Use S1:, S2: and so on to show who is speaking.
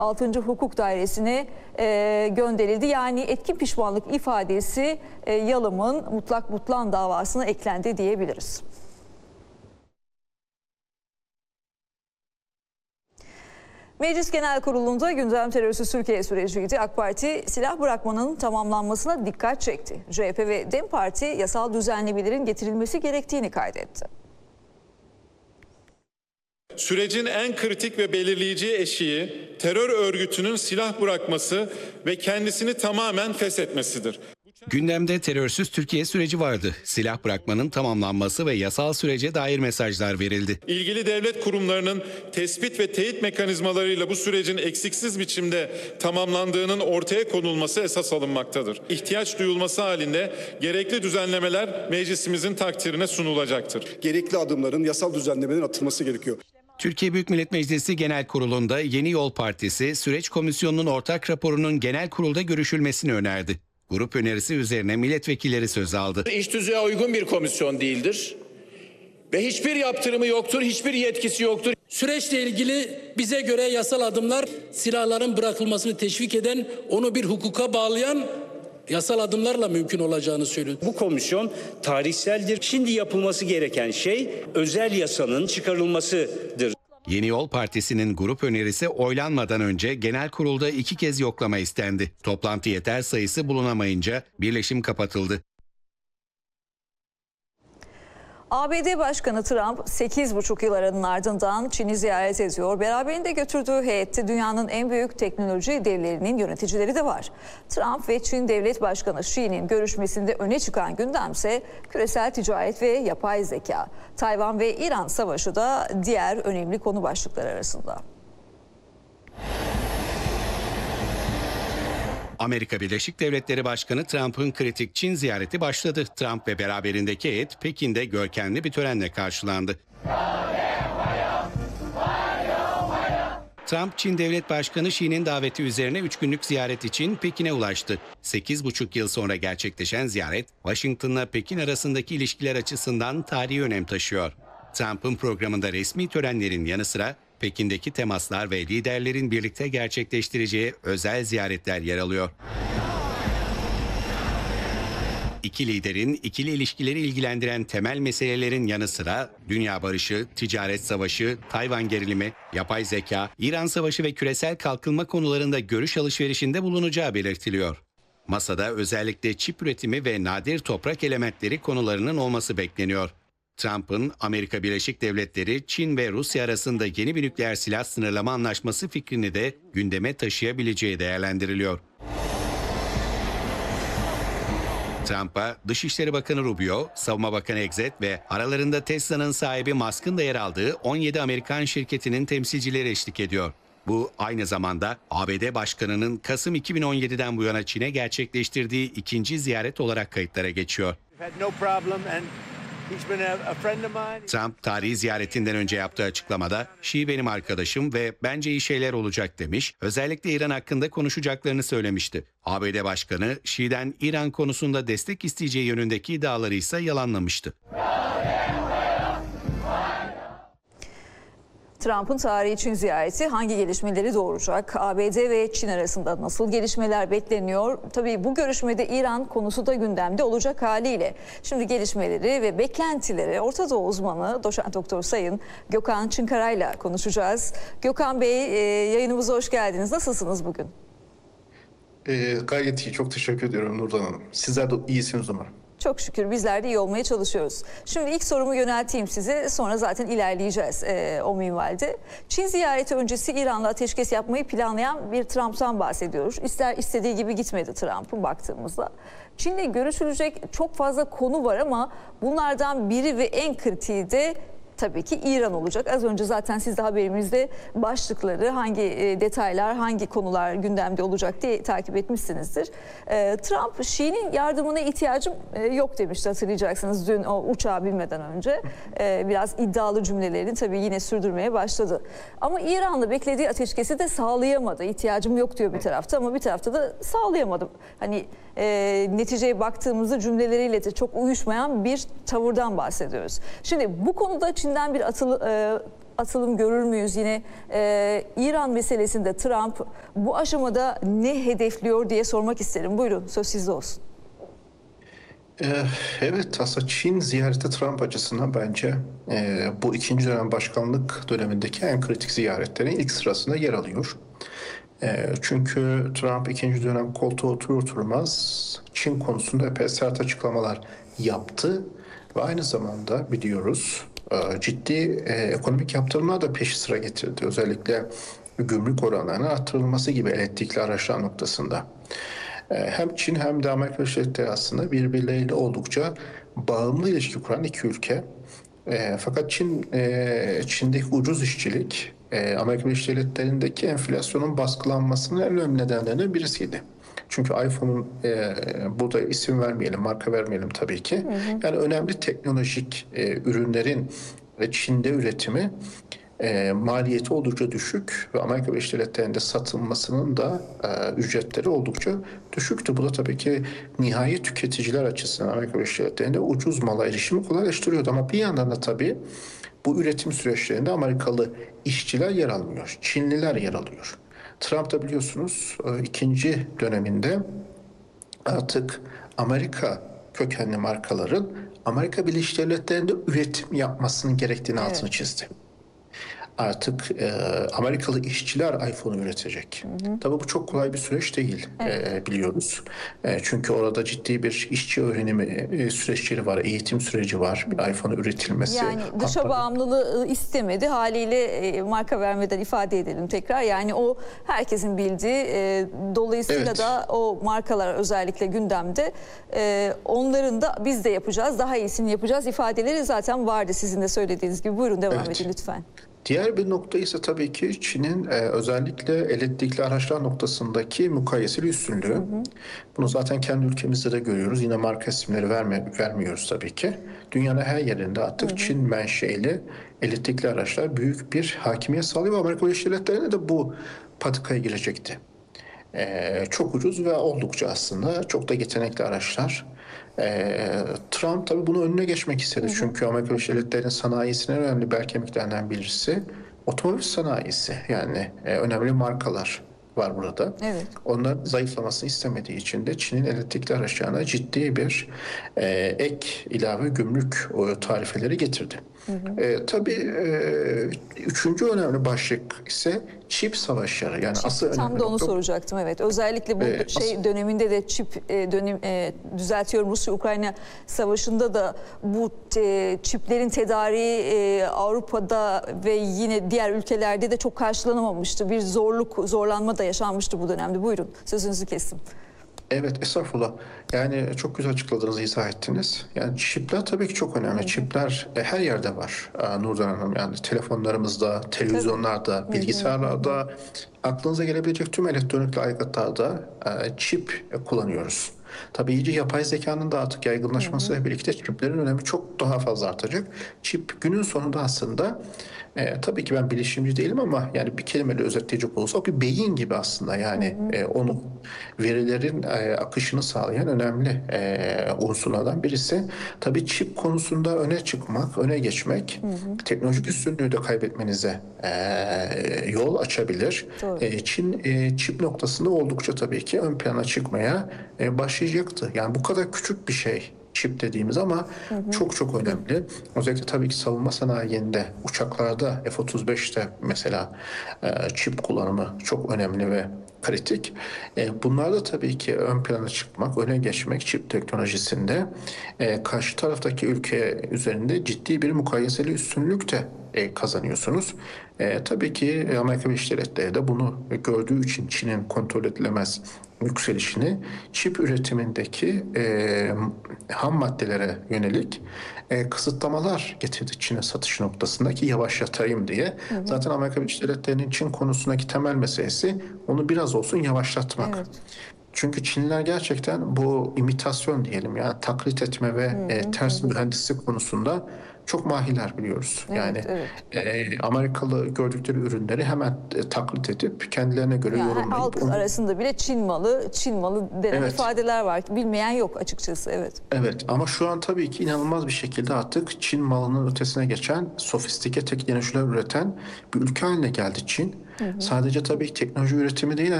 S1: 6. Hukuk Dairesi'ne gönderildi. Yani etkin pişmanlık ifadesi Yalım'ın mutlak butlan davasına eklendi diyebiliriz. Meclis Genel Kurulu'nda gündem terörsüz Türkiye süreciydi. AK Parti silah bırakmanın tamamlanmasına dikkat çekti. CHP ve DEM Parti yasal düzenlemelerin getirilmesi gerektiğini kaydetti.
S2: Sürecin en kritik ve belirleyici eşiği terör örgütünün silah bırakması ve kendisini tamamen feshetmesidir.
S3: Gündemde terörsüz Türkiye süreci vardı. Silah bırakmanın tamamlanması ve yasal sürece dair mesajlar verildi.
S2: İlgili devlet kurumlarının tespit ve teyit mekanizmalarıyla bu sürecin eksiksiz biçimde tamamlandığının ortaya konulması esas alınmaktadır. İhtiyaç duyulması halinde gerekli düzenlemeler meclisimizin takdirine sunulacaktır.
S4: Gerekli adımların, yasal düzenlemelerin atılması gerekiyor.
S3: Türkiye Büyük Millet Meclisi Genel Kurulu'nda Yeni Yol Partisi, Süreç Komisyonu'nun ortak raporunun genel kurulda görüşülmesini önerdi. Grup önerisi üzerine milletvekilleri söz aldı.
S5: İş tüzüğe uygun bir komisyon değildir ve hiçbir yaptırımı yoktur, hiçbir yetkisi yoktur.
S6: Süreçle ilgili bize göre yasal adımlar silahların bırakılmasını teşvik eden, onu bir hukuka bağlayan yasal adımlarla mümkün olacağını söylüyor.
S7: Bu komisyon tarihseldir. Şimdi yapılması gereken şey özel yasanın çıkarılmasıdır.
S3: Yeni Yol Partisi'nin grup önerisi oylanmadan önce genel kurulda 2 kez yoklama istendi. Toplantı yeter sayısı bulunamayınca birleşim kapatıldı.
S1: ABD Başkanı Trump 8,5 yıl aranın ardından Çin'i ziyaret ediyor. Beraberinde götürdüğü heyette dünyanın en büyük teknoloji devlerinin yöneticileri de var. Trump ve Çin Devlet Başkanı Xi'nin görüşmesinde öne çıkan gündemse küresel ticaret ve yapay zeka. Tayvan ve İran savaşı da diğer önemli konu başlıkları arasında.
S3: Amerika Birleşik Devletleri Başkanı Trump'ın kritik Çin ziyareti başladı. Trump ve beraberindeki heyet Pekin'de görkemli bir törenle karşılandı. Trump, Çin Devlet Başkanı Xi'nin daveti üzerine 3 günlük ziyaret için Pekin'e ulaştı. 8,5 yıl sonra gerçekleşen ziyaret, Washington'la Pekin arasındaki ilişkiler açısından tarihi önem taşıyor. Trump'ın programında resmi törenlerin yanı sıra Pekin'deki temaslar ve liderlerin birlikte gerçekleştireceği özel ziyaretler yer alıyor. İki liderin ikili ilişkileri ilgilendiren temel meselelerin yanı sıra dünya barışı, ticaret savaşı, Tayvan gerilimi, yapay zeka, İran savaşı ve küresel kalkınma konularında görüş alışverişinde bulunacağı belirtiliyor. Masada özellikle çip üretimi ve nadir toprak elementleri konularının olması bekleniyor. Trump'ın Amerika Birleşik Devletleri, Çin ve Rusya arasında yeni bir nükleer silah sınırlama anlaşması fikrini de gündeme taşıyabileceği değerlendiriliyor. Trump'a Dışişleri Bakanı Rubio, Savunma Bakanı Exet ve aralarında Tesla'nın sahibi Musk'ın da yer aldığı 17 Amerikan şirketinin temsilcileri eşlik ediyor. Bu aynı zamanda ABD Başkanı'nın Kasım 2017'den bu yana Çin'e gerçekleştirdiği ikinci ziyaret olarak kayıtlara geçiyor. Trump tarihi ziyaretinden önce yaptığı açıklamada Xi benim arkadaşım ve bence iyi şeyler olacak demiş. Özellikle İran hakkında konuşacaklarını söylemişti. ABD Başkanı Xi'den İran konusunda destek isteyeceği yönündeki iddiaları ise yalanlamıştı.
S1: Trump'ın tarihi Çin ziyareti hangi gelişmeleri doğuracak? ABD ve Çin arasında nasıl gelişmeler bekleniyor? Tabii bu görüşmede İran konusu da gündemde olacak haliyle. Şimdi gelişmeleri ve beklentileri Orta Doğu uzmanı Doçent Doktor Sayın Gökhan Çınkaray'la konuşacağız. Gökhan Bey, yayınımıza hoş geldiniz. Nasılsınız bugün?
S8: Gayet iyi. Çok teşekkür ediyorum Nurdan Hanım. Sizler de iyisiniz umarım.
S1: Çok şükür bizler de iyi olmaya çalışıyoruz. Şimdi ilk sorumu yönelteyim size, sonra zaten ilerleyeceğiz o minvalde. Çin ziyareti öncesi İran'la ateşkes yapmayı planlayan bir Trump'tan bahsediyoruz. İstediği gibi gitmedi Trump'ın baktığımızda. Çin'le görüşülecek çok fazla konu var ama bunlardan biri ve en kritiği de tabii ki İran olacak. Az önce zaten siz de haberimizde başlıkları, hangi detaylar, hangi konular gündemde olacak diye takip etmişsinizdir. Trump, Xi'nin yardımına ihtiyacım yok demişti, hatırlayacaksınız dün o uçağa binmeden önce. Biraz iddialı cümlelerini tabii yine sürdürmeye başladı. Ama İran'la beklediği ateşkesi de sağlayamadı. İhtiyacım yok diyor bir tarafta ama bir tarafta da sağlayamadım. Hani neticeye baktığımızda cümleleriyle de çok uyuşmayan bir tavırdan bahsediyoruz. Şimdi bu konuda Çin'den bir atılım görür müyüz yine? İran meselesinde Trump bu aşamada ne hedefliyor diye sormak isterim. Buyurun, söz sizde olsun.
S8: Evet, aslında Çin ziyareti Trump açısından bence bu ikinci dönem başkanlık dönemindeki en kritik ziyaretlerin ilk sırasında yer alıyor. Çünkü Trump ikinci dönem koltuğa oturur oturmaz Çin konusunda epey sert açıklamalar yaptı ve aynı zamanda biliyoruz ciddi ekonomik yaptırımlar da peşi sıra getirdi. Özellikle gümrük oranlarının arttırılması gibi elektrikli araçlar noktasında. Hem Çin hem de Amerika Birleşik Devletleri aslında birbirleriyle oldukça bağımlı ilişki kuran iki ülke. Fakat Çin'deki ucuz işçilik Amerika Birleşik Devletleri'ndeki enflasyonun baskılanmasının en önemli nedenlerinden birisiydi. Çünkü iPhone'un burada isim vermeyelim, marka vermeyelim tabii ki. Yani önemli teknolojik ürünlerin Çin'de üretimi maliyeti oldukça düşük ve Amerika Birleşik Devletleri'nde satılmasının da ücretleri oldukça düşüktü. Bu da tabii ki nihai tüketiciler açısından Amerika Birleşik Devletleri'nde ucuz mala erişimi kolaylaştırıyordu. Ama bir yandan da tabii bu üretim süreçlerinde Amerikalı işçiler yer almıyor, Çinliler yer alıyor. Trump da biliyorsunuz ikinci döneminde artık Amerika kökenli markaların Amerika Birleşik Devletleri'nde üretim yapmasının gerektiğini altını çizdi. Artık Amerikalı işçiler iPhone üretecek. Tabii bu çok kolay bir süreç değil, biliyoruz. Çünkü orada ciddi bir işçi öğrenimi süreçleri var, eğitim süreci var, bir iPhone üretilmesi.
S1: Yani dışa bağımlılığı istemedi. Haliyle marka vermeden ifade edelim tekrar. Yani o herkesin bildiği. Dolayısıyla da o markalar özellikle gündemde. Onların da biz de yapacağız, daha iyisini yapacağız ifadeleri zaten vardı sizin de söylediğiniz gibi. Buyurun devam edin lütfen.
S8: Diğer bir nokta ise tabii ki Çin'in özellikle elektrikli araçlar noktasındaki mukayeseli üstünlüğü. Bunu zaten kendi ülkemizde de görüyoruz. Yine marka isimleri vermiyoruz tabii ki. Dünyanın her yerinde artık Çin menşeli elektrikli araçlar büyük bir hakimiyet sağlıyor ve Amerika Birleşik Devletleri'ne de bu patikaya girecekti. Çok ucuz ve oldukça aslında çok da yetenekli araçlar. Trump tabii bunu önüne geçmek istedi. Çünkü Amerika Birleşik Devletleri'nin sanayisinin önemli bel kemiklerinden birisi otomobil sanayisi. Yani önemli markalar var burada. Evet. Onların zayıflamasını istemediği için de Çin'in elektrikli araçlarına ciddi bir ek ilave gümrük tarifeleri getirdi. Tabii üçüncü önemli başlık ise çip savaşları. Yani asıl
S1: tam da onu soracaktım, evet. Özellikle bu döneminde de düzeltiyorum, Rusya-Ukrayna savaşında da bu çiplerin tedariği Avrupa'da ve yine diğer ülkelerde de çok karşılanamamıştı. Bir zorlanma da yaşanmıştı bu dönemde. Buyurun, sözünüzü kestim.
S8: Evet, estağfurullah. Yani çok güzel açıkladınız, izah ettiniz. Yani çipler tabii ki çok önemli. Çipler her yerde var Nurdan Hanım. Yani telefonlarımızda, televizyonlarda, bilgisayarlarda, aklınıza gelebilecek tüm elektronik aygıtlarda çip kullanıyoruz. Tabii iyice yapay zekanın da artık yaygınlaşmasıyla birlikte çiplerin önemi çok daha fazla artacak. Çip günün sonunda aslında tabii ki ben bilişimci değilim ama yani bir kelimeyle özetleyecek olursa bir beyin gibi aslında, yani onu verilerin akışını sağlayan önemli unsurlardan birisi. Tabii çip konusunda öne çıkmak, öne geçmek teknolojik üstünlüğü de kaybetmenize yol açabilir. Çin çip noktasında oldukça tabii ki ön plana çıkmaya başlayacaktı. Yani bu kadar küçük bir şey çip dediğimiz ama çok çok önemli. Özellikle tabii ki savunma sanayinde, uçaklarda F-35'te mesela çip kullanımı çok önemli ve kritik. Bunlar da tabii ki ön plana çıkmak, öne geçmek çip teknolojisinde karşı taraftaki ülke üzerinde ciddi bir mukayeseli üstünlük de kazanıyorsunuz. Tabii ki Amerika Birleşik Devletleri de bunu gördüğü için Çin'in kontrol edilemez yükselişini çip üretimindeki ham maddelere yönelik kısıtlamalar getirdi Çin'e satış noktasındaki yavaşlatayım diye. Zaten Amerika Birleşik Devletleri'nin Çin konusundaki temel meselesi onu biraz olsun yavaşlatmak. Evet. Çünkü Çinliler gerçekten bu imitasyon diyelim, yani taklit etme ve ters mühendislik konusunda çok mahiler biliyoruz.
S1: Evet,
S8: Yani
S1: evet.
S8: Amerikalı gördükleri ürünleri hemen taklit edip kendilerine göre
S1: Yani
S8: yorumlayıp
S1: halk arasında bile Çin malı denen
S8: Evet.
S1: ifadeler var. Bilmeyen yok açıkçası, evet.
S8: Evet, ama şu an tabii ki inanılmaz bir şekilde artık Çin malının ötesine geçen, sofistike teknolojiler üreten bir ülke haline geldi Çin. Sadece tabii teknoloji üretimi değil,